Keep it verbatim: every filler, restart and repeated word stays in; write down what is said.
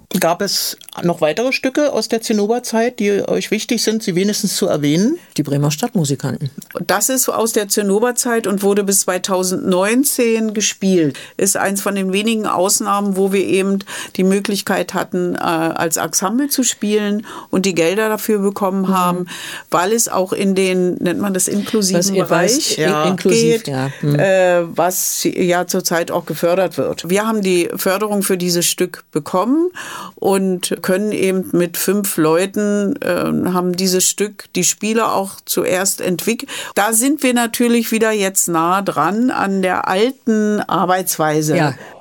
Gab es noch weitere Stücke aus der Zinnoberzeit, die euch wichtig sind, sie wenigstens zu erwähnen? Die Bremer Stadtmusikanten. Das ist aus der Zinnoberzeit und wurde bis zweitausendneunzehn gespielt. Ist eins von den wenigen Ausnahmen, wo wir eben die Möglichkeit hatten, äh, als Ensemble zu spielen und die Gelder dafür bekommen mhm. haben, weil es auch in den, nennt man das, inklusiven was Bereich ja. inklusiv, geht, ja. Mhm. äh, was ja zurzeit auch gefördert wird. Wir haben die Förderung für dieses Stück bekommen und können eben mit fünf Leuten, äh, haben dieses Stück, die Spieler auch zuerst entwickelt. Da sind wir natürlich wieder jetzt nah dran an der alten Arbeitsweise. Ja.